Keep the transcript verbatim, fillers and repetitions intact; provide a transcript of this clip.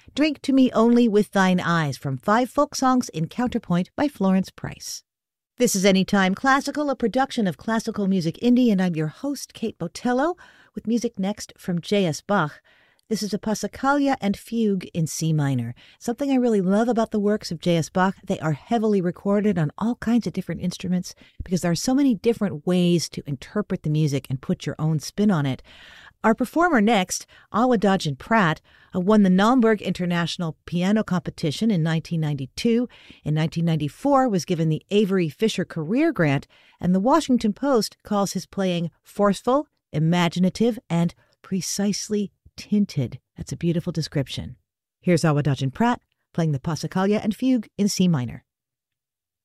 Drink to Me Only with Thine Eyes from Five Folk Songs in Counterpoint by Florence Price. This is Anytime Classical, a production of Classical Music Indie, and I'm your host, Kate Botello, with music next from J S. Bach. This is a Passacaglia and Fugue in C minor. Something I really love about the works of J S. Bach, they are heavily recorded on all kinds of different instruments because there are so many different ways to interpret the music and put your own spin on it. Our performer next, Awa Dodgen Pratt, uh, won the Naumburg International Piano Competition in nineteen ninety-two. In nineteen ninety-four, was given the Avery Fisher Career Grant, and the Washington Post calls his playing forceful, imaginative, and precisely tinted. That's a beautiful description. Here's Awa Dodgen Pratt playing the Passacaglia and Fugue in C minor.